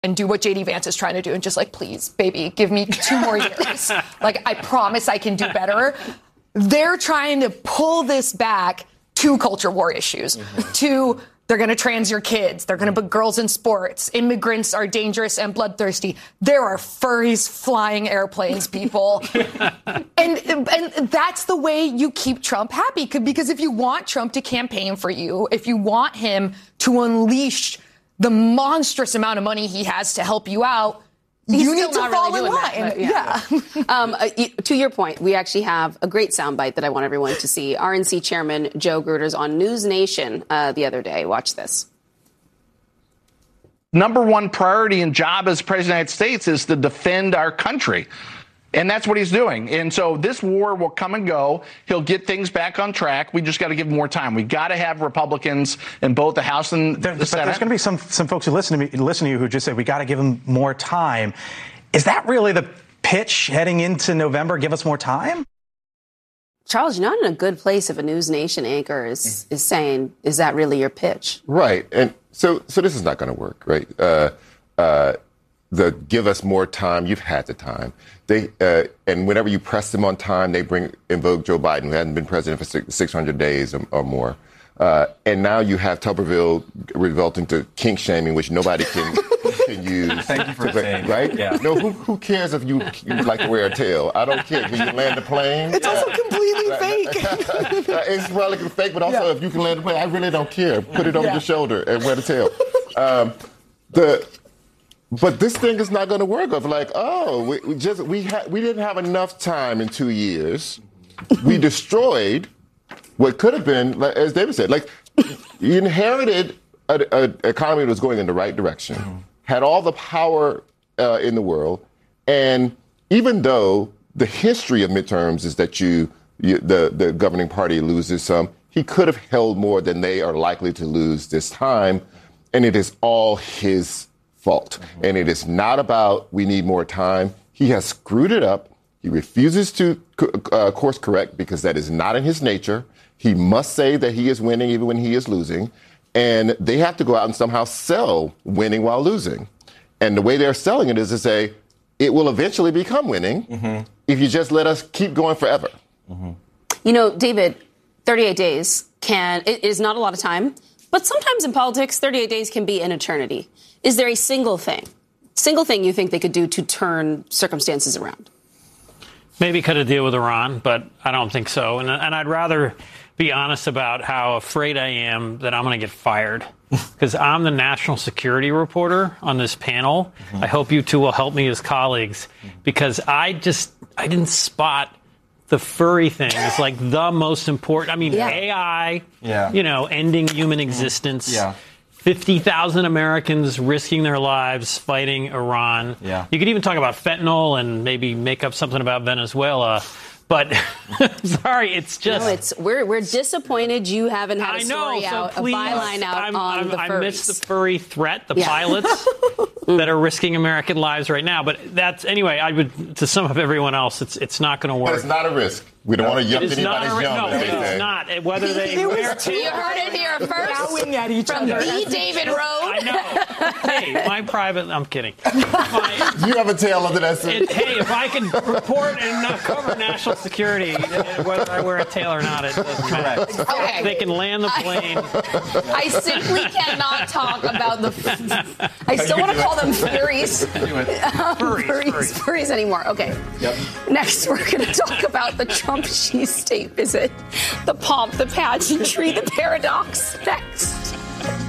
and do what J.D. Vance is trying to do and just like, please, baby, give me 2 more years. Like, I promise I can do better. They're trying to pull this back to culture war issues, to they're going to trans your kids. They're going to put girls in sports. Immigrants are dangerous and bloodthirsty. There are furries flying airplanes, people. and that's the way you keep Trump happy. Because if you want Trump to campaign for you, if you want him to unleash the monstrous amount of money he has to help you out, you need to fall in line. To your point, we actually have a great soundbite that I want everyone to see. RNC Chairman Joe Gruters on News Nation the other day. Watch this. Number one priority and job as president of the United States is to defend our country. And that's what he's doing. And so this war will come and go. He'll get things back on track. We just got to give him more time. We got to have Republicans in both the House and the Senate. There's going to be some folks who listen to you who just say we got to give him more time. Is that really the pitch heading into November? Give us more time? Charles, you're not in a good place if a News Nation anchor is saying, is that really your pitch? Right. And so this is not going to work, right? The give us more time, you've had the time. And whenever you press them on time, they invoke Joe Biden, who hadn't been president for 600 days or more. And now you have Tuberville resulting to kink shaming, which nobody can use. Thank you for saying right? Yeah. No, who cares if you like to wear a tail? I don't care. Can you land a plane? It's also completely fake. It's probably fake, but also if you can land a plane, I really don't care. Put it over your shoulder and wear the tail. But this thing is not going to work. Of like, we didn't have enough time in 2 years. We destroyed what could have been, as David said, like you inherited an economy that was going in the right direction, had all the power in the world, and even though the history of midterms is that the governing party loses some, he could have held more than they are likely to lose this time, and it is all his fault. And it is not about we need more time. He has screwed it up. He refuses to course correct because that is not in his nature. He must say that he is winning even when he is losing. And they have to go out and somehow sell winning while losing. And the way they're selling it is to say, it will eventually become winning if you just let us keep going forever. You know, David, 38 days it is not a lot of time, but sometimes in politics, 38 days can be an eternity. Is there a single thing you think they could do to turn circumstances around? Maybe cut a deal with Iran, but I don't think so. And I'd rather be honest about how afraid I am that I'm going to get fired because I'm the national security reporter on this panel. I hope you two will help me as colleagues because I didn't spot the furry thing is like the most important. I mean, AI, ending human existence. 50,000 Americans risking their lives fighting Iran. You could even talk about fentanyl and maybe make up something about Venezuela. But sorry, it's just we're disappointed you haven't had a story out, a byline out on the furries. I missed the furry threat, the pilots that are risking American lives right now. But that's anyway. I would to sum up everyone else. It's not going to work. But it's not a risk. We don't want to yuck anybody's yum. No, it's not. Whether they wear you heard it here first Yowing at each from other. the David Road. I know. Hey, my private. I'm kidding. You have a tail under that suit. Hey, if I can report and not cover national security, whether I wear a tail or not, it doesn't matter. Okay. They can land the plane. I simply cannot talk about the. I still want to call them furries. Furries anymore. Okay. Yep. Next, we're going to talk about the Trump Xi state visit, the pomp, the pageantry, the paradox. Next.